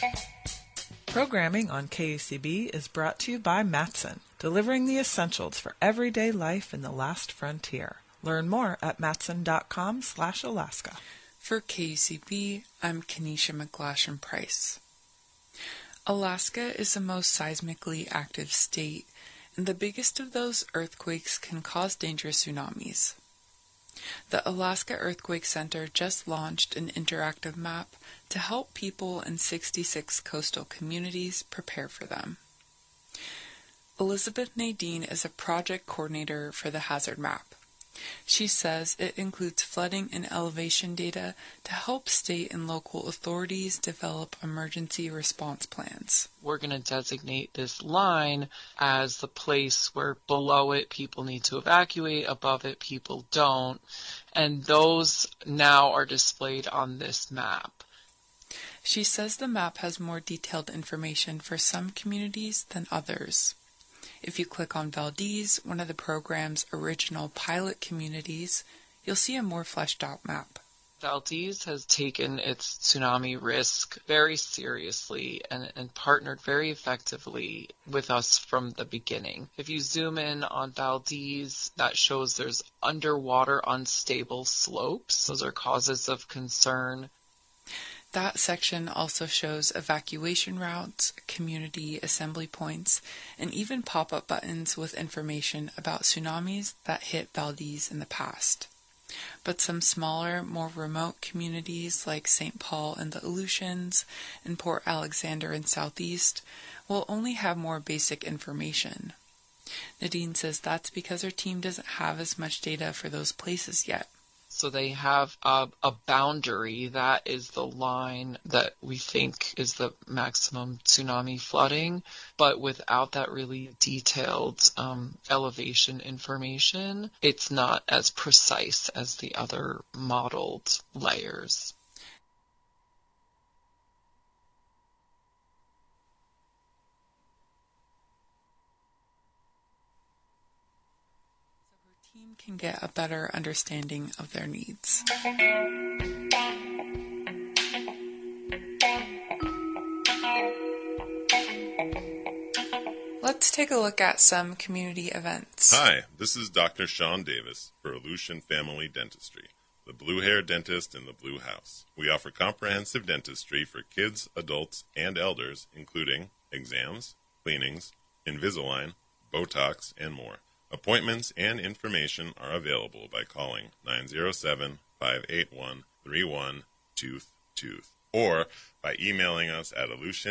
Programming on KUCB is brought to you by Matson, delivering the essentials for everyday life in the last frontier. Learn more at matson.com/Alaska. For KUCB, I'm Kenesha McGlashan-Price. Alaska is the most seismically active state, and the biggest of those earthquakes can cause dangerous tsunamis. The Alaska Earthquake Center just launched an interactive map to help people in 66 coastal communities prepare for them. Elizabeth Nadine is a project coordinator for the hazard map. She says it includes flooding and elevation data to help state and local authorities develop emergency response plans. We're going to designate this line as the place where below it people need to evacuate, above it people don't, and those now are displayed on this map. She says the map has more detailed information for some communities than others. If you click on Valdez, one of the program's original pilot communities, you'll see a more fleshed out map. Valdez has taken its tsunami risk very seriously and partnered very effectively with us from the beginning. If you zoom in on Valdez, that shows there's underwater unstable slopes. Those are causes of concern. That section also shows evacuation routes, community assembly points, and even pop-up buttons with information about tsunamis that hit Valdez in the past. But some smaller, more remote communities like St. Paul and the Aleutians and Port Alexander in Southeast will only have more basic information. Nadine says that's because her team doesn't have as much data for those places yet. So they have a boundary that is the line that we think is the maximum tsunami flooding, but without that really detailed elevation information, it's not as precise as the other modeled layers. Can get a better understanding of their needs. Let's take a look at some community events. Hi, this is Dr. Sean Davis for Aleutian Family Dentistry, the Blue Hair Dentist in the Blue House. We offer comprehensive dentistry for kids, adults, and elders, including exams, cleanings, Invisalign, Botox, and more. Appointments and information are available by calling 907-581-3122 or by emailing us at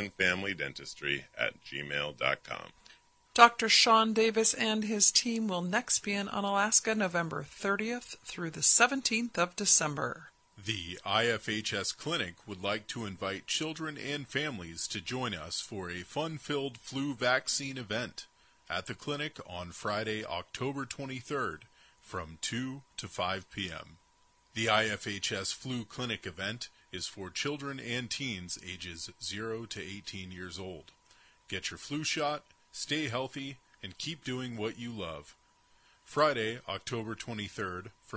aleutianfamilydentistry@gmail.com. Dr. Sean Davis and his team will next be in Unalaska November 30th through the 17th of December. The IFHS Clinic would like to invite children and families to join us for a fun-filled flu vaccine event at the clinic on Friday, October 23rd from 2 to 5 p.m. The IFHS Flu Clinic event is for children and teens ages 0 to 18 years old. Get your flu shot, stay healthy, and keep doing what you love. Friday, October 23rd from